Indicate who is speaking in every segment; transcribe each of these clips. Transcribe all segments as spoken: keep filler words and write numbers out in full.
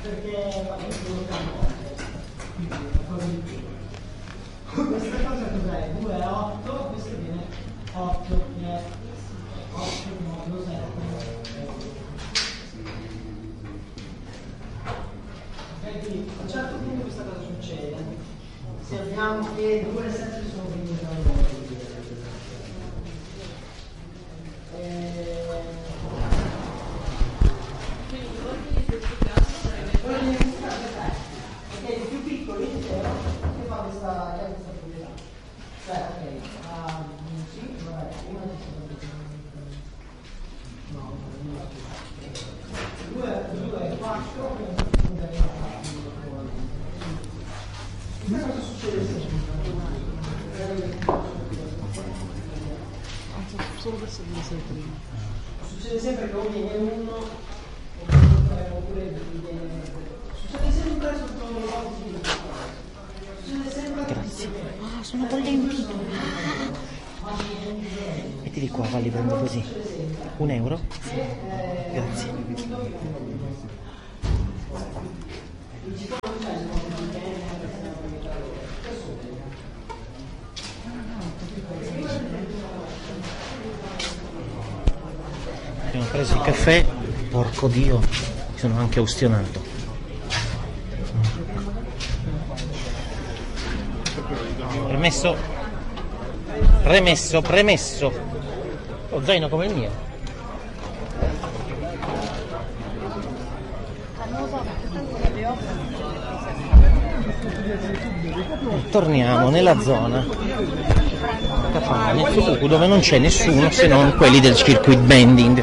Speaker 1: Questa cosa cos'è? due è otto, questo viene otto, che è otto modo sette. Ok, quindi a un certo punto questa cosa succede. Se abbiamo che due e sette sono quindi tra loro. Ok, il più piccolo intero che fa questa, che ha questa proprietà. Cioè, ok, um, sì, vabbè, uno no, due, due, quattro, questa cosa succede sempre. Solo questo deve essere prima. Succede sempre che o viene uno oppure viene. Succede sempre sotto le cose. Succede sempre.
Speaker 2: Grazie. Ah, sono bollenti. Mettili qua, falli prendere così. Un euro? Grazie. Abbiamo preso il caffè, porco Dio, mi sono anche ustionato. Premesso, premesso, premesso. Lo zaino come il mio. E torniamo nella zona nel Fuku, dove non c'è nessuno se non quelli del circuit bending.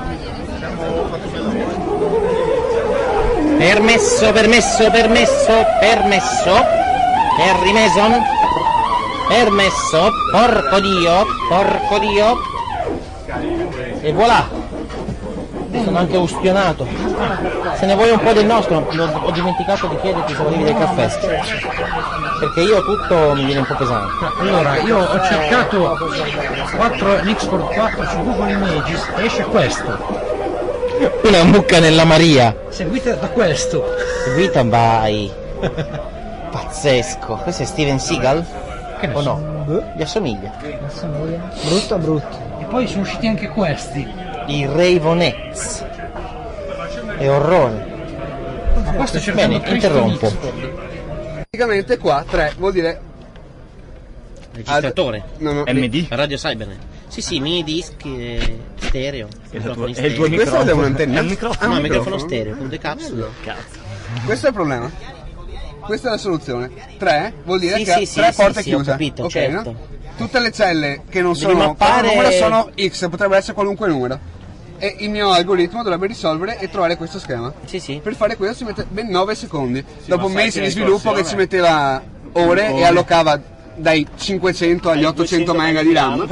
Speaker 2: Permesso, permesso, permesso, permesso. Harry Mason. Permesso, porco Dio, porco Dio. E voilà. Sono anche ustionato. Se ne vuoi un po' del nostro, ho dimenticato di chiederti se volevi del caffè. Perché io tutto mi viene un po' pesante.
Speaker 3: Allora, io ho cercato quattro Nixford quattro su Google Images e esce questo.
Speaker 2: Una mucca nella Maria.
Speaker 3: Seguita da questo.
Speaker 2: Seguita by. Pazzesco. Questo è Steven Seagal?
Speaker 3: Che ne
Speaker 2: o
Speaker 3: so?
Speaker 2: no? Gli assomiglia.
Speaker 3: Brutto brutto. E poi sono usciti anche questi.
Speaker 2: I Ravenettes. È orrore.
Speaker 3: Ma questo c'è
Speaker 2: bene, interrompo.
Speaker 4: Praticamente qua tre vuol dire
Speaker 2: registratore.
Speaker 4: Ad... No, no,
Speaker 5: M D?
Speaker 2: Radio Cybernet. Sì, sì, mini disc eh, stereo.
Speaker 5: È il tuo,
Speaker 2: stereo.
Speaker 5: è il tuo
Speaker 4: Questo è un'antenna?
Speaker 5: È un microfono.
Speaker 2: No,
Speaker 4: un
Speaker 2: microfono
Speaker 4: microfono
Speaker 2: stereo con due capsule.
Speaker 5: Cazzo.
Speaker 4: Questo è il problema. Questa è la soluzione. Tre vuol dire
Speaker 2: Sì,
Speaker 4: che
Speaker 2: sì,
Speaker 4: ha
Speaker 2: sì,
Speaker 4: tre
Speaker 2: sì,
Speaker 4: porte
Speaker 2: sì, ho
Speaker 4: chiuse.
Speaker 2: capito,
Speaker 4: Ok,
Speaker 2: certo.
Speaker 4: no? Tutte le celle che non
Speaker 2: Devi
Speaker 4: sono
Speaker 2: mappare-
Speaker 4: numero sono X, potrebbe essere qualunque numero. E il mio algoritmo dovrebbe risolvere e trovare questo schema.
Speaker 2: Sì, sì.
Speaker 4: Per fare questo si mette ben nove secondi.
Speaker 5: Sì,
Speaker 4: Dopo
Speaker 5: ma sai
Speaker 4: mesi
Speaker 5: che
Speaker 4: di sviluppo che
Speaker 5: ricorsione?
Speaker 4: ci metteva ore
Speaker 5: Ore.
Speaker 4: e allocava dai cinquecento agli
Speaker 5: Ai
Speaker 4: ottocento
Speaker 5: duecento
Speaker 4: mega di RAM.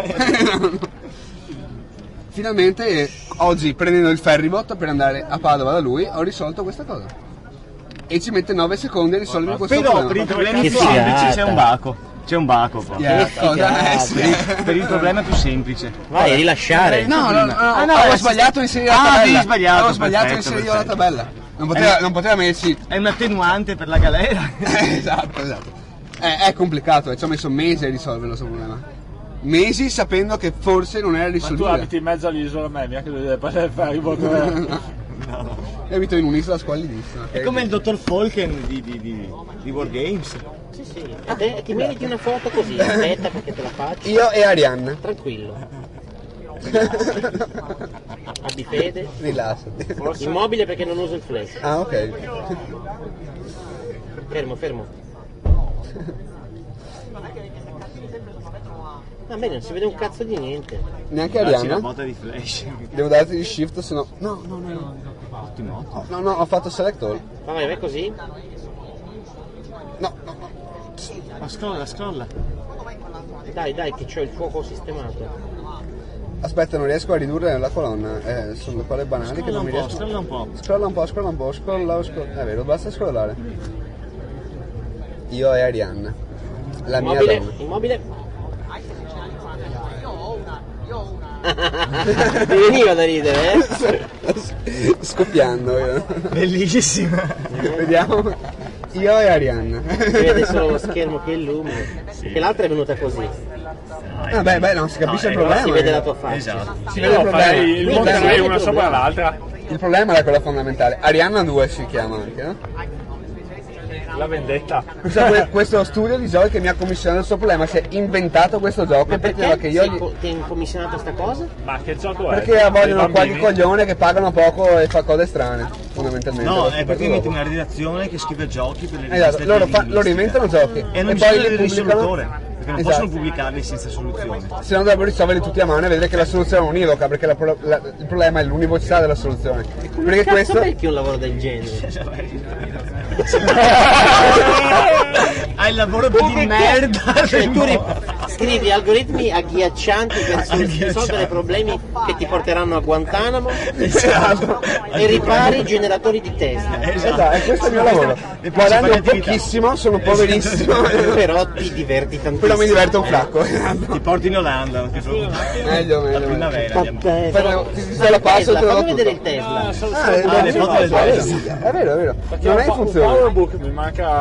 Speaker 4: Finalmente eh, oggi, prendendo il ferrybot per andare a Padova da lui, ho risolto questa cosa. E ci mette nove secondi a risolvere questo
Speaker 5: Però per i
Speaker 4: problema.
Speaker 5: problemi
Speaker 2: Che
Speaker 5: più semplici
Speaker 2: figata.
Speaker 5: c'è un baco. C'è un baco qua.
Speaker 4: Yeah,
Speaker 2: Che
Speaker 4: cosa?
Speaker 2: figata.
Speaker 4: Eh, sì.
Speaker 5: Per il problema più semplice.
Speaker 2: Vai, rilasciare.
Speaker 4: No, no, no,
Speaker 5: Ah, no,
Speaker 4: avevo
Speaker 5: è-
Speaker 4: sbagliato a inserire la
Speaker 5: Ah,
Speaker 4: tabella.
Speaker 5: avevi sbagliato,
Speaker 4: Avevo sbagliato a
Speaker 5: perfetto,
Speaker 4: inserire io la
Speaker 5: perfetto.
Speaker 4: tabella. Non poteva,
Speaker 5: Eh,
Speaker 4: non poteva metterci.
Speaker 5: È un attenuante per la galera.
Speaker 4: Eh, esatto, esatto. Eh, è complicato, eh, ci ho messo mesi a risolverlo questo problema. Mesi sapendo che forse non era
Speaker 6: Ma tu
Speaker 4: risolvibile.
Speaker 6: abiti in mezzo all'isola, me, mica che deve passare il ferryboat.
Speaker 4: Io abito in un'isola squallidissima.
Speaker 5: È come il dottor Falken di, di, di, di Wargames.
Speaker 2: Sì, sì. E te, ti meriti una foto così, aspetta perché te la faccio.
Speaker 4: Io e Arianna.
Speaker 2: Tranquillo. Abbi fede.
Speaker 4: Rilassati.
Speaker 2: Immobile perché non uso il flash.
Speaker 4: Ah, ok.
Speaker 2: Fermo, fermo. Va bene, non si vede un cazzo di niente.
Speaker 4: Neanche
Speaker 5: Darci la
Speaker 4: Arianna.
Speaker 5: botta di flash.
Speaker 4: Devo darti di shift, se no. No, no, no, no.
Speaker 5: Ottimo, ottimo.
Speaker 4: No, no, ho fatto select all.
Speaker 2: Ma vai, vai così.
Speaker 4: No, no, no.
Speaker 5: Ma scrolla, scrolla.
Speaker 2: Dai, dai, che c'ho il fuoco sistemato.
Speaker 4: Aspetta, non riesco a ridurre la colonna. Eh, sono le cose banali che
Speaker 5: Scrolla
Speaker 4: non
Speaker 5: un
Speaker 4: mi
Speaker 5: po',
Speaker 4: riesco.
Speaker 5: scrolla un po'.
Speaker 4: Scrolla un po', scrolla un po', scrolla, scrolla. È vero, basta scrollare. Io e Arianna. La mia
Speaker 2: Immobile,
Speaker 4: donna.
Speaker 2: immobile. Mi veniva da ridere, eh?
Speaker 4: Scoppiando. Io.
Speaker 5: Bellissima.
Speaker 4: Vediamo. Io e Arianna.
Speaker 2: Si vede solo lo schermo che illumina. Perché l'altra è venuta così.
Speaker 4: Vabbè, beh, non si capisce il
Speaker 2: Però
Speaker 4: problema.
Speaker 2: si vede
Speaker 4: eh.
Speaker 2: la tua faccia.
Speaker 5: Esatto.
Speaker 4: Si vede il
Speaker 6: No,
Speaker 4: problema.
Speaker 6: fai il
Speaker 2: Quindi
Speaker 6: Monterey
Speaker 2: vedi
Speaker 6: una
Speaker 2: il
Speaker 6: sopra
Speaker 2: problema.
Speaker 6: l'altra.
Speaker 4: Il problema è quello fondamentale. Arianna due si chiama anche, no?
Speaker 6: La vendetta.
Speaker 4: Questo, que- questo studio di giochi che mi ha commissionato il suo problema si è inventato questo gioco
Speaker 2: Ma
Speaker 4: perché,
Speaker 2: perché
Speaker 4: che io
Speaker 2: sei
Speaker 4: gli-
Speaker 2: co- ti hai incommissionato sta cosa?
Speaker 6: Ma che gioco è?
Speaker 4: perché vogliono
Speaker 6: Dei
Speaker 4: qualche
Speaker 6: bambini?
Speaker 4: coglione che pagano poco e fa cose strane, fondamentalmente.
Speaker 5: No,
Speaker 4: Lo
Speaker 5: è
Speaker 4: scoperto
Speaker 5: praticamente
Speaker 4: dopo.
Speaker 5: una redazione che scrive giochi per le
Speaker 4: Esatto,
Speaker 5: riviste
Speaker 4: loro, fa-
Speaker 5: linguistiche.
Speaker 4: loro inventano giochi
Speaker 5: E
Speaker 4: e
Speaker 5: non
Speaker 4: poi
Speaker 5: bisogna
Speaker 4: li
Speaker 5: del
Speaker 4: pubblicano.
Speaker 5: risolutore, perché non
Speaker 4: Esatto.
Speaker 5: possono pubblicarli senza soluzione.
Speaker 4: Se no dovrebbero risolverli tutti a mano e vedere che la soluzione è univoca, perché la pro- la- il problema è l'univocità della soluzione. Perché
Speaker 2: Cazzo
Speaker 4: questo
Speaker 2: perché un lavoro del genere?
Speaker 5: Hai il lavoro più di merda.
Speaker 2: Cioè,
Speaker 5: del
Speaker 2: tu ri-
Speaker 5: mondo.
Speaker 2: scrivi algoritmi agghiaccianti per sol-
Speaker 5: Agghiaccianti.
Speaker 2: risolvere problemi che ti porteranno a Guantanamo
Speaker 5: Esatto.
Speaker 2: e ripari i generatori di Tesla.
Speaker 4: esatto, è questo il mio lavoro.
Speaker 5: Le
Speaker 4: Guadagno
Speaker 5: principali attività.
Speaker 4: pochissimo, sono poverissimo,
Speaker 2: Però ti diverti tantissimo.
Speaker 4: però mi diverte un fracco.
Speaker 5: Ti porti in Olanda. Ti porti-
Speaker 4: Meglio,
Speaker 5: La
Speaker 4: meglio.
Speaker 5: primavera.
Speaker 2: Ma
Speaker 5: andiamo.
Speaker 2: te-
Speaker 4: Aspetta, ti ti
Speaker 2: Ma
Speaker 4: la
Speaker 2: il
Speaker 4: passo e
Speaker 2: Tesla,
Speaker 4: te lo do
Speaker 2: fammi vedere il
Speaker 4: tutto.
Speaker 2: Tesla.
Speaker 4: Ah,
Speaker 5: Ah, le foto del
Speaker 4: è vero,
Speaker 5: Tesla.
Speaker 4: è vero, è vero. Non è in
Speaker 6: Un
Speaker 4: funzione.
Speaker 6: Powerbook mi manca